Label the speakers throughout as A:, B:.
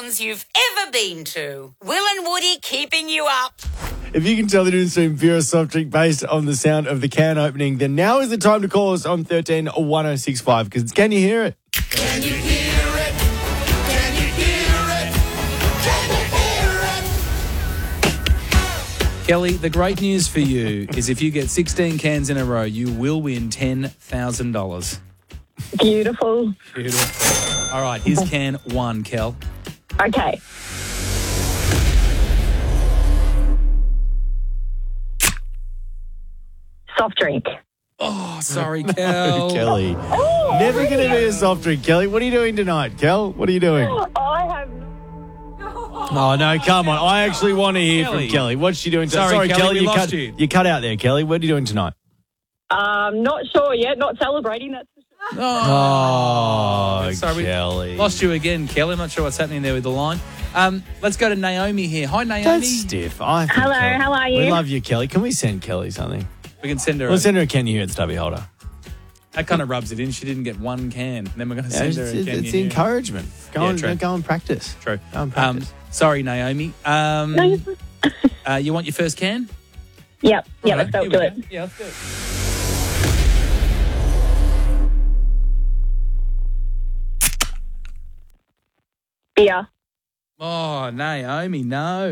A: ones you've ever been to. Will and Woody keeping you up.
B: If you can tell the difference between beer or soft drink based on the sound of the can opening, then now is the time to call us on 13 1065 because it's Can You Hear It?
C: Can you hear it? Can you hear it? Can you hear it?
D: Kelly, the great news for you is if you get 16 cans in a row, you will win $10,000.
E: Beautiful.
D: Beautiful. All right, here's can 1, Kel.
E: Okay. Soft drink.
D: Oh, sorry, Kel.
B: Kelly. Never going to be a soft drink, Kelly. What are you doing tonight, Kel? What are you doing?
E: I have.
B: Oh, no, come on. I actually want to hear
D: Kelly.
B: from Kelly. What's she doing tonight?
D: Sorry, Kelly, we lost
B: cut,
D: you.
B: You cut out there, Kelly. What are you doing tonight?
E: Not sure yet. Not celebrating. That's for sure.
B: Oh,
D: Sorry,
B: Kelly.
D: lost you again, Kelly. I'm not sure what's happening there with the line. Let's go to Naomi here. Hi, Naomi.
B: That's stiff.
E: Hello, how are you?
B: We love you, Kelly. Can we send Kelly something?
D: We can send her.
B: We'll send her a Can You Hear It stubby holder.
D: That kind of rubs it in. She didn't get one can. Then we're going to
B: Yeah,
D: send her a can.
B: it's the encouragement. Go
D: true.
B: and practice.
D: True.
B: Go and practice.
D: Sorry, Naomi.
E: No, you're fine.
D: You want your first can?
E: Yep. Yeah,
D: Right,
E: let's go
D: here
E: do
D: we
E: it.
D: go. Yeah, let's do it.
E: Beer.
D: Oh, Naomi, no.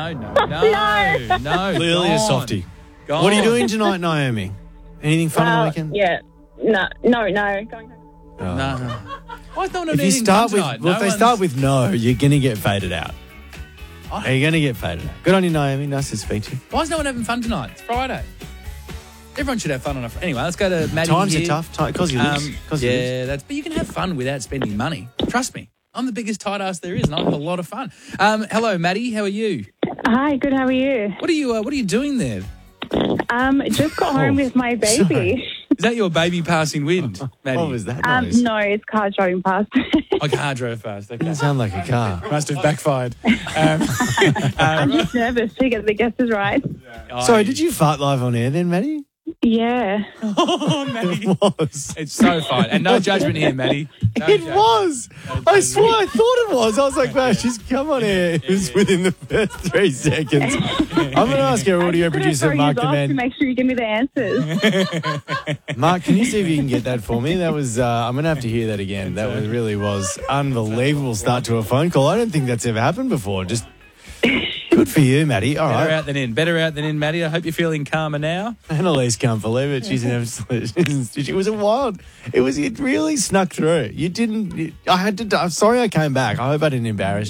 D: No.
B: Clearly a
D: gone.
B: softie.
D: Gone.
B: What are you doing tonight, Naomi? Anything fun on the weekend?
E: Yeah. No. Going home.
B: Oh.
D: No. Why is no one
B: If you
D: eating
B: start
D: fun
B: with,
D: tonight?
B: well,
D: No
B: if they
D: one's-
B: start with no, you're going to get faded out.
D: Oh.
B: You're going to get faded out. Good on you, Naomi. Nice to speak to you.
D: Why is no one having fun tonight? It's Friday. Everyone should have fun on a Friday. Anyway, let's go to Maddie
B: Times
D: here.
B: are tough. Because you lose. But
D: But you can have fun without spending money. Trust me. I'm the biggest tight ass there is, and I have a lot of fun. Hello, Maddie. How are you?
F: Hi, good. How are you?
D: What are you doing there?
F: Just got home with my baby.
D: Is that your baby passing wind, Maddie?
B: What was that noise?
F: No, it's car driving past.
D: My car drove fast. Okay.
B: Doesn't sound like a car.
D: Must have backfired.
F: I'm just nervous to get the guesses right.
B: Sorry, did you fart live on air then, Maddie?
F: Yeah.
D: Oh, Maddie.
B: It was.
D: It's so fine. And no judgment here, Maddie. No
B: It
D: judgment.
B: was. I swear I thought it was. I was like, wow, she's come on air. It was within the first 3 seconds. I'm going to ask our audio producer, Mark the
F: to
B: Man.
F: make sure you give me the answers.
B: Mark, can you see if you can get that for me? That was, I'm going to have to hear that again. That really was unbelievable start to a phone call. I don't think that's ever happened before. Just good for you, Maddie. All
D: Better
B: right.
D: out than in. Better out than in, Maddie. I hope you're feeling calmer now.
B: Annalise can't believe it. She's an absolute. It was a wild. It really snuck through. You didn't. I had to. I'm sorry I came back. I hope I didn't embarrass